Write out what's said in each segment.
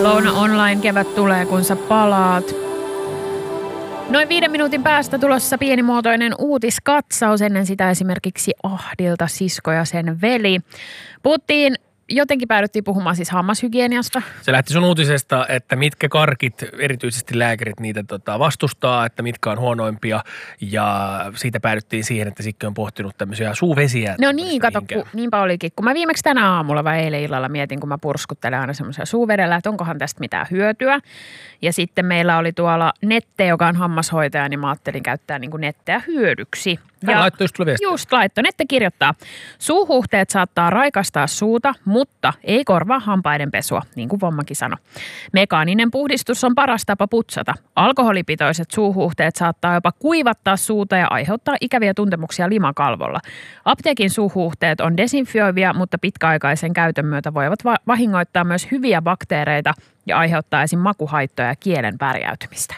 Louna Online, kevät tulee, kun sä palaat. Noin 5 minuutin päästä tulossa pienimuotoinen uutiskatsaus. Ennen sitä esimerkiksi Ahdilta sisko ja sen veli. Jotenkin päädyttiin puhumaan siis hammashygieniasta. Se lähti sun uutisesta, että mitkä karkit, erityisesti lääkärit niitä vastustaa, että mitkä on huonoimpia. Ja siitä päädyttiin siihen, että Sikke on pohtinut tämmöisiä suuvesiä. No niin, kato, niinpä olikin. Kun mä viimeksi tänä aamulla vai eilen illalla mietin, kun mä purskuttelen aina semmoisia suuvedellä, että onkohan tästä mitään hyötyä. Ja sitten meillä oli tuolla Nette, joka on hammashoitaja, niin mä ajattelin käyttää niin kuin Netteä hyödyksi. Hän laittoi just tulla viestiä. Just laittoi. Nette kirjoittaa, suuhuhteet saattaa raikastaa suuta, mutta ei korvaa hampaiden pesua, niin kuin Vommakin sanoi. Mekaaninen puhdistus on paras tapa putsata. Alkoholipitoiset suuhuhteet saattaa jopa kuivattaa suuta ja aiheuttaa ikäviä tuntemuksia limakalvolla. Apteekin suuhuhteet on desinfioivia, mutta pitkäaikaisen käytön myötä voivat vahingoittaa myös hyviä bakteereita ja aiheuttaa esim. Makuhaittoja ja kielen värjäytymistä.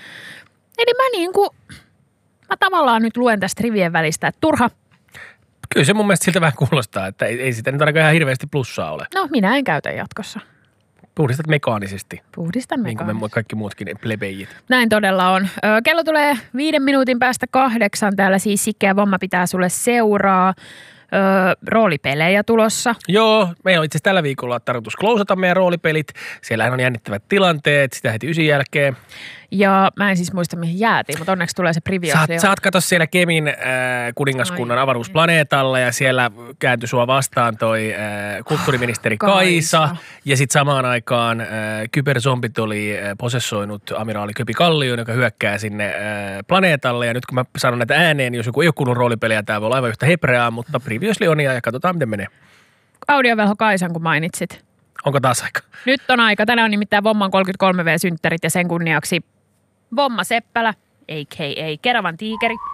Eli mä tavallaan nyt luen tästä rivien välistä, että turha. Kyllä se mun mielestä siltä vähän kuulostaa, että ei sitä nyt ainakaan ihan hirveästi plussaa ole. No, minä en käytä jatkossa. Puhdistat mekaanisesti. Puhdistan mekaanisesti. Niin kuin me kaikki muutkin plebejit. Näin todella on. Kello tulee 5 minuutin päästä 8. Täällä siis Sikke ja Vomma pitää sulle seuraa. Roolipelejä tulossa. Joo, meillä on itse asiassa tällä viikolla tarkoitus klousata meidän roolipelit. Siellähän on jännittävät tilanteet, sitä heti 9 jälkeen. Ja mä en siis muista, mihin jäätiin, mutta onneksi tulee se preview. Saat katsoa siellä Kemin kuningaskunnan avaruusplaneetalla ja siellä kääntyi sua vastaan toi kulttuuriministeri Kaisa. Ja sitten samaan aikaan kyberzombit oli posessoinut amiraali Köpi Kallion, joka hyökkää sinne planeetalle. Ja nyt kun mä sanon näitä ääneen, niin jos joku ei ole kuullut roolipelejä, tämä voi olla aivan yhtä hepreaa, mutta previous Leonia ja katsotaan, miten menee. Audiovelho Kaisan, kun mainitsit. Onko taas aika? Nyt on aika. Tänään on nimittäin Vomman 33V-synttärit ja sen kunniaksi Vomma Seppälä, a.k.a. Keravan tiikeri.